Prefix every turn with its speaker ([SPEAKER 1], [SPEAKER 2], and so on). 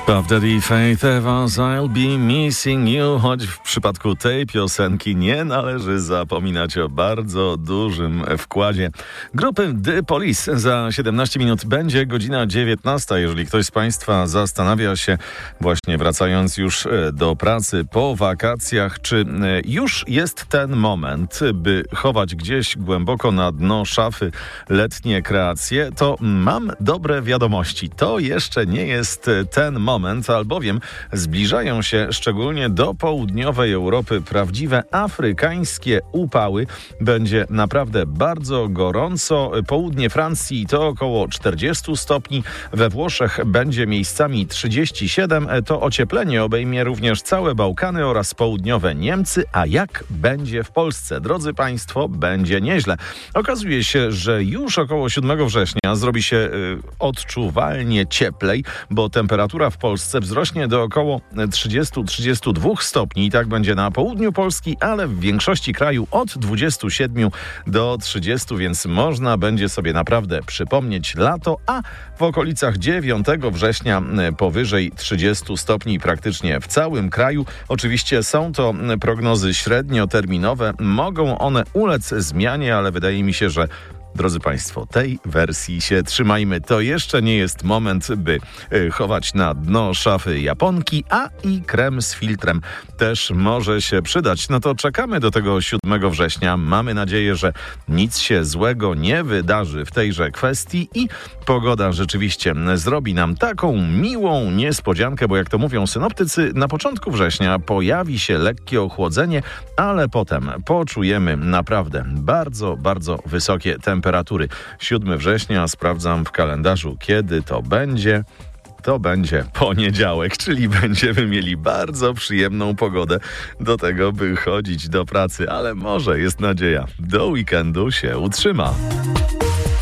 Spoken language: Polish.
[SPEAKER 1] Puff Daddy, Faith Evans, I'll be missing you, choć w przypadku tej piosenki nie należy zapominać o bardzo dużym wkładzie grupy The Police. Za 17 minut będzie godzina 19. Jeżeli ktoś z Państwa zastanawia się, właśnie wracając już do pracy po wakacjach, czy już jest ten moment, by chować gdzieś głęboko na dno szafy letnie kreacje, to mam dobre wiadomości. To jeszcze nie jest ten moment, albowiem zbliżają się szczególnie do południowej Europy prawdziwe afrykańskie upały. Będzie naprawdę bardzo gorąco. Południe Francji to około 40 stopni, we Włoszech będzie miejscami 37. To ocieplenie obejmie również całe Bałkany oraz południowe Niemcy. A jak będzie w Polsce? Drodzy Państwo, będzie nieźle. Okazuje się, że już około 7 września zrobi się odczuwalnie cieplej, bo temperatura w Polsce wzrośnie do około 30-32 stopni i tak będzie na południu Polski, ale w większości kraju od 27 do 30, więc można będzie sobie naprawdę przypomnieć lato, a w okolicach 9 września powyżej 30 stopni praktycznie w całym kraju. Oczywiście są to prognozy średnioterminowe, mogą one ulec zmianie, ale wydaje mi się, że drodzy Państwo, tej wersji się trzymajmy. To jeszcze nie jest moment, by chować na dno szafy japonki, a i krem z filtrem też może się przydać. No to czekamy do tego 7 września. Mamy nadzieję, że nic się złego nie wydarzy w tejże kwestii i pogoda rzeczywiście zrobi nam taką miłą niespodziankę, bo jak to mówią synoptycy, na początku września pojawi się lekkie ochłodzenie, ale potem poczujemy naprawdę bardzo, bardzo wysokie temperatury. 7 września, sprawdzam w kalendarzu, kiedy to będzie. To będzie poniedziałek, czyli będziemy mieli bardzo przyjemną pogodę do tego, by chodzić do pracy, ale może jest nadzieja, do weekendu się utrzyma.